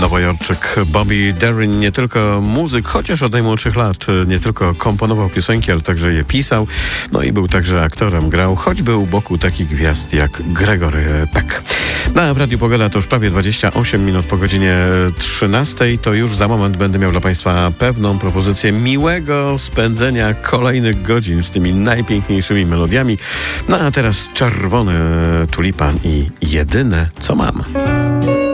Nowojorczyk Bobby Darin nie tylko muzyk, chociaż od najmłodszych lat nie tylko komponował piosenki, ale także je pisał. No i był także aktorem, grał choćby u boku takich gwiazd jak Gregory Peck. W Radiu Pogoda to już prawie 28 minut po godzinie 13. To już za moment będę miał dla Państwa pewną propozycję miłego spędzenia kolejnych godzin z tymi najpiękniejszymi melodiami. A teraz Czerwony Tulipan i Jedyne co mam.